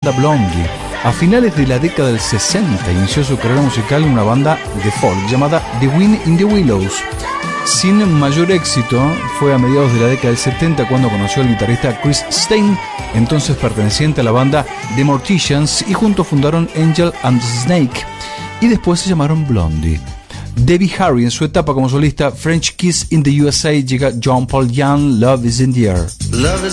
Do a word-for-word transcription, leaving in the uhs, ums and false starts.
banda Blondie. A finales de la década del sesenta inició su carrera musical en una banda de folk llamada The Wind in the Willows. Sin mayor éxito, fue a mediados de la década del setenta cuando conoció al guitarrista Chris Stein, entonces perteneciente a la banda The Morticians, y juntos fundaron Angel and Snake, y después se llamaron Blondie. Debbie Harry, en su etapa como solista French Kiss in the U S A, llega John Paul Young, Love is in the Air.